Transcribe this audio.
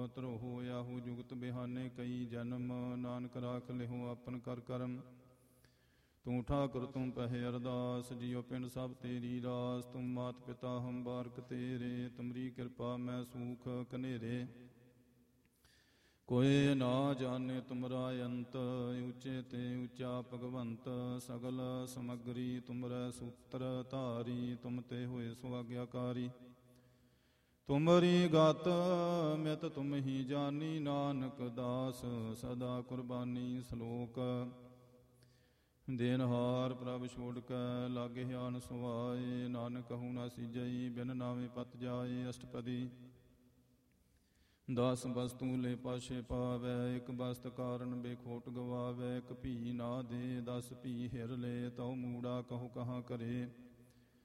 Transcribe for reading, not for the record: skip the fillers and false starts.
ਧਰੋਹੁ ਆਹੂ ਜੁਗਤ ਬਿਹਾਨੇ ਕਈ ਜਨਮ, ਨਾਨਕ ਰਾਖ ਲਿਹੁ ਆਪਨ ਕਰ ਕਰਮ। ਤੂੰ ਠਾਕੁਰ ਤੂੰ ਪਹਿ ਅਰਦਾਸ, ਜੀਉ ਪਿੰਡ ਸਭ ਤੇਰੀ ਰਾਸ। ਤੁਮ ਮਾਤ ਪਿਤਾ ਹਮ ਬਾਰਕ ਤੇਰੇ, ਤੁਮਰੀ ਕਿਰਪਾ ਮੈਂ ਸੂਖ ਕਨੇਰੇ। ਕੋਇ ਨਾ ਜਾਣੇ ਤੁਮਰਾ ਅੰਤ, ਉੱਚੇ ਤੇ ਉੱਚਾ ਭਗਵੰਤ। ਸਗਲ ਸਮਗਰੀ ਤੁਮਰੈ ਸੂਤਰ ਧਾਰੀ, ਤੁਮ ਤੇ ਹੋਏ ਸੋ ਆਗਿਆਕਾਰੀ। ਤੁਮਰੀ ਗਤ ਮਿਤ ਤੁਮ ਹੀ ਜਾਨੀ, ਨਾਨਕ ਦਾਸ ਸਦਾ ਕੁਰਬਾਨੀ। ਸ਼ਲੋਕ। ਦੇਨਹਾਰ ਪ੍ਰਭ ਛੋੜ ਕੈ ਲਾਗੇ ਆਨ ਸੁਆਏ, ਨਾਨਕ ਕਹੂੰ ਨਾ ਸੀਜਈ ਬਿਨ ਨਾਵੇਂ ਪਤ ਜਾਏ। ਅਸ਼ਟਪਦੀ। 10 ਵਸਤੂ ਲੈ ਪਾਸ਼ੇ ਪਾਵੈ, ਇਕ ਵਸਤ ਕਾਰਨ ਬੇਖੋਟ ਗਵਾਵੈ। ਇੱਕ ਭੀ ਨਾ ਦੇ 10 ਭੀ ਹਿਰ ਲੈ, ਤਉ ਮੂੜਾ ਕਹੋ ਕਹਾਂ ਕਰੇ।